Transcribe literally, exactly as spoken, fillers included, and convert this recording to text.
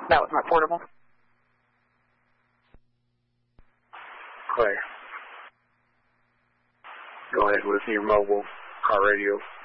That was my portable. Claire, go ahead with your mobile car radio.